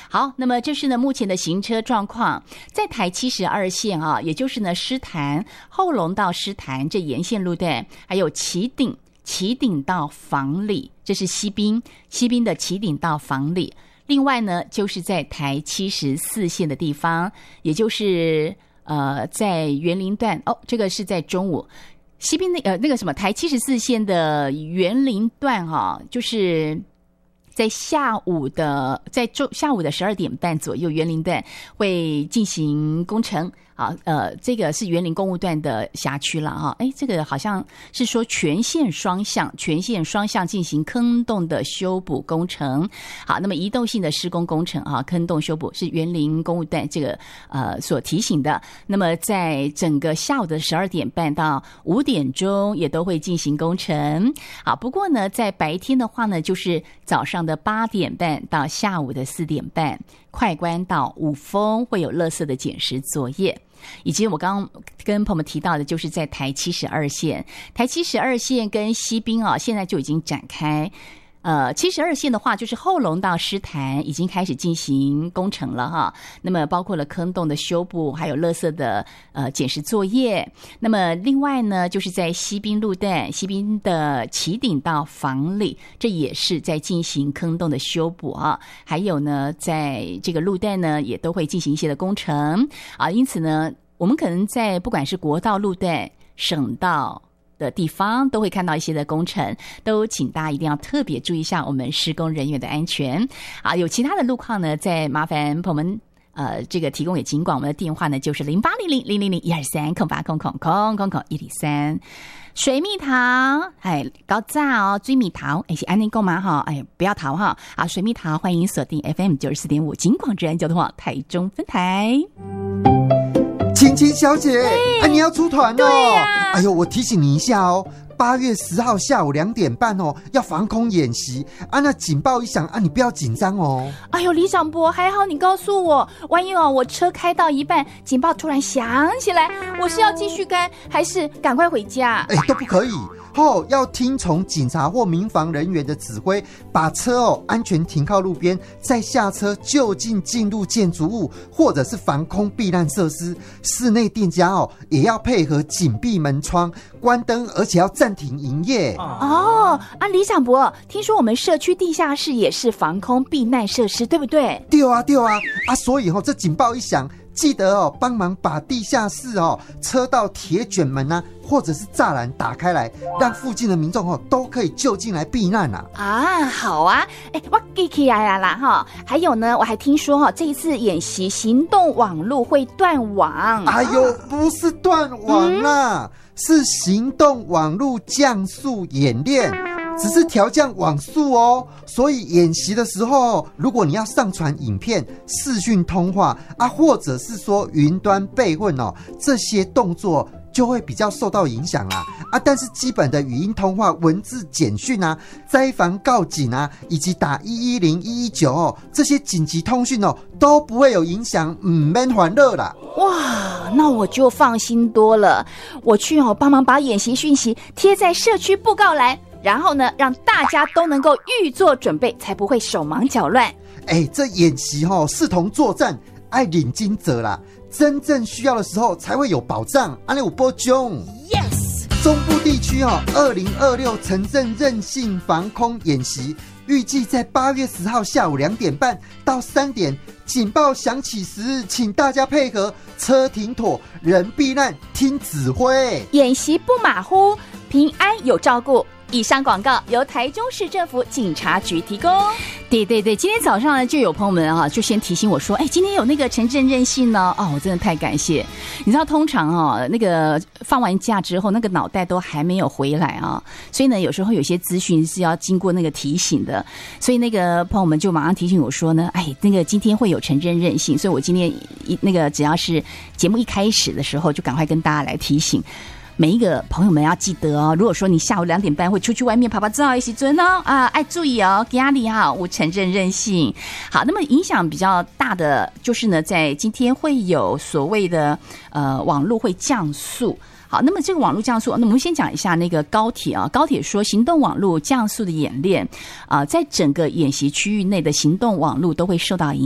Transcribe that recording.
好，那么这是呢目前的行车状况，在台72线啊，也就是呢狮潭后龙到狮潭这沿线路段，还有旗顶到房里，这是西滨的旗顶到房里。另外呢，就是在台74线的地方，也就是在园林段这个是在中午。西滨那个什么台74线的园林段就是在下午的12点半左右，园林段会进行工程。好，这个是园林公务段的辖区了哈。这个好像是说全线双向进行坑洞的修补工程。好，那么移动性的施工工程坑洞修补是园林公务段这个所提醒的。那么在整个下午的12点半到5点钟也都会进行工程。好，不过呢，在白天的话呢，就是早上的8点半到下午的4点半，快关到五峰会有垃圾的捡拾作业。以及我刚刚跟朋友们提到的，就是在台72线跟西滨现在就已经展开。72线的话，就是后龙到狮潭已经开始进行工程了哈。那么包括了坑洞的修补，还有垃圾的捡拾作业。那么另外呢，就是在西滨路段，西滨的旗顶到房里，这也是在进行坑洞的修补啊。还有呢，在这个路段呢，也都会进行一些的工程啊。因此呢，我们可能在不管是国道路段、省道的地方都会看到一些的工程，都请大家一定要特别注意一下我们施工人员的安全。好，有其他的路况呢，再麻烦朋友们这个提供给警广，我们的电话呢就是0800-000-123，空800-000-103。水蜜桃，高炸追蜜桃，是安宁购买哈，不要逃哈啊！水蜜桃，欢迎锁定 FM 94.5警广治安交通网台中分台。 青青小姐，你要出团哦！哎呦，我提醒你一下哦，8月10号下午2点半哦，要防空演习那警报一响你不要紧张哦。 哎呦，李长博，还好你告诉我，万一我车开到一半，警报突然响起来，我是要继续开，还是赶快回家？ 都不可以。要听从警察或民防人员的指挥，把车安全停靠路边，再下车就近进入建筑物或者是防空避难设施。室内店家也要配合紧闭门窗、关灯，而且要暂停营业。 李长博，听说我们社区地下室也是防空避难设施，对不对？ 对啊，所以这警报一响，记得帮忙把地下室车道铁卷门或者是栅栏打开来，让附近的民众都可以就近来避难好啊，我记起来了啦还有呢，我还听说这一次演习行动网路会断网。 不是断网啦，是行动网路降速演练。只是调降网速所以演习的时候，如果你要上传影片、视讯通话或者是说云端备份这些动作就会比较受到影响啦但是基本的语音通话、文字简讯灾防告警以及打110、119这些紧急通讯都不会有影响，不免烦恼啦。 哇，那我就放心多了。我去帮忙把演习讯息贴在社区布告栏，然后呢，让大家都能够预做准备，才不会手忙脚乱。 这演习视同作战，爱领军者啦，真正需要的时候才会有保障。安利有保障。 Yes。 中部地区2026城镇韧性防空演习，预计在8月10号下午2点半到3点，警报响起时，请大家配合，车停妥，人避难，听指挥。 演习不马虎，平安有照顾。以上广告由台中市政府警察局提供。对，今天早上呢，就有朋友们就先提醒我说，今天有那个城镇韧性呢，我真的太感谢。你知道，通常那个放完假之后，那个脑袋都还没有回来所以呢，有时候有些资讯是要经过那个提醒的。所以那个朋友们就马上提醒我说呢，那个今天会有城镇韧性，所以我今天那个只要是节目一开始的时候，就赶快跟大家来提醒。每一个朋友们要记得如果说你下午2点半会出去外面拍拍照的时候爱注意压力无城镇韧性。好，那么影响比较大的就是呢，在今天会有所谓的网络会降速。好，那么这个网络降速，那我们先讲一下那个高铁高铁说行动网络降速的演练在整个演习区域内的行动网络都会受到影响。